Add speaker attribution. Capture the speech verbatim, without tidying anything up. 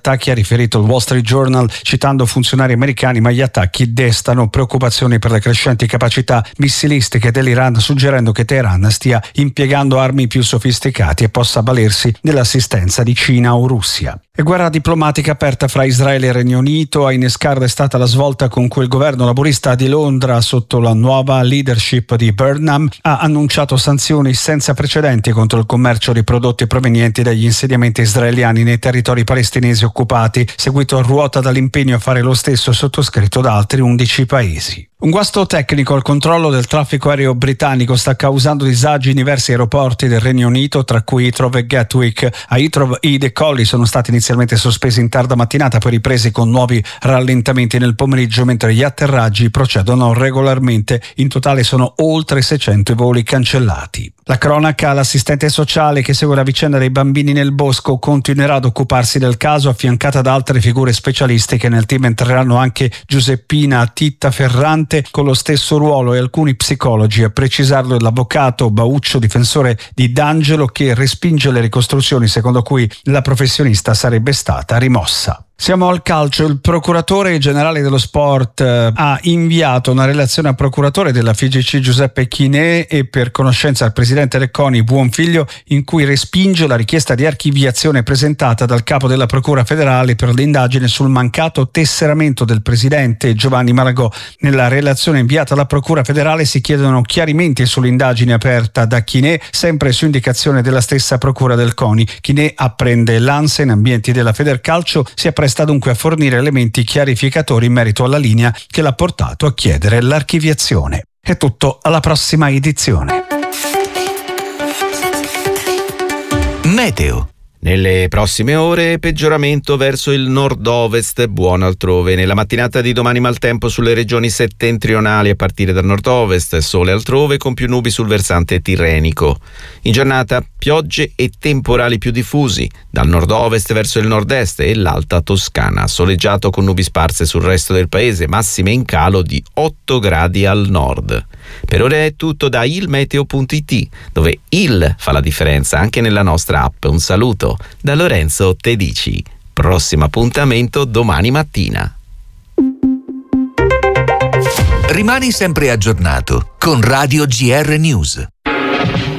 Speaker 1: attacchi, ha riferito il Wall Street Journal citando funzionari americani, ma gli attacchi destano preoccupazioni per le crescenti capacità missilistiche dell'Iran, suggerendo che Teheran stia impiegando armi più sofisticate e possa avvalersi dell'assistenza di Cina o Russia. E guerra diplomatica aperta fra Israele e Regno Unito. A innescarla è stata la svolta con cui il governo laburista di Londra, sotto la nuova leadership di Burnham, ha annunciato sanzioni senza precedenti contro il commercio di prodotti provenienti dagli insediamenti israeliani nei territori palestinesi occupati, seguito a ruota dall'impegno a fare lo stesso sottoscritto da altri undici paesi. Un guasto tecnico al controllo del traffico aereo britannico sta causando disagi in diversi aeroporti del Regno Unito, tra cui Heathrow e Gatwick. A Heathrow i decolli sono stati inizialmente sospesi in tarda mattinata, poi ripresi con nuovi rallentamenti nel pomeriggio, mentre gli atterraggi procedono regolarmente. In totale sono oltre seicento i voli cancellati. La cronaca: l'assistente sociale che segue la vicenda dei bambini nel bosco continuerà ad occuparsi del caso, affiancata da altre figure specialistiche. Nel team entreranno anche Giuseppina Titta Ferrante con lo stesso ruolo e alcuni psicologi. A precisarlo è l'avvocato Bauccio, difensore di D'Angelo, che respinge le ricostruzioni secondo cui la professionista sarebbe stata rimossa. Siamo al calcio. Il procuratore generale dello sport eh, ha inviato una relazione al procuratore della F I G C Giuseppe Chinè e per conoscenza al presidente del CONI Buonfiglio, in cui respinge la richiesta di archiviazione presentata dal capo della Procura federale per l'indagine sul mancato tesseramento del presidente Giovanni Malagò. Nella relazione inviata alla Procura federale si chiedono chiarimenti sull'indagine aperta da Chinè, sempre su indicazione della stessa Procura del CONI. Chinè apprende l'ANSA in ambienti della Federcalcio si appresta dunque a fornire elementi chiarificatori in merito alla linea che l'ha portato a chiedere l'archiviazione. È tutto, alla prossima edizione.
Speaker 2: Meteo. Nelle prossime ore peggioramento verso il nord-ovest, buono altrove. Nella mattinata di domani maltempo sulle regioni settentrionali a partire dal nord-ovest, sole altrove con più nubi sul versante tirrenico. In giornata piogge e temporali più diffusi dal nord-ovest verso il nord-est e l'alta Toscana. Soleggiato con nubi sparse sul resto del paese, massime in calo di otto gradi al nord. Per ora è tutto da ilmeteo punto it, dove il fa la differenza anche nella nostra app. Un saluto da Lorenzo Tedici. Prossimo appuntamento domani mattina.
Speaker 3: Rimani sempre aggiornato con Radio G R News.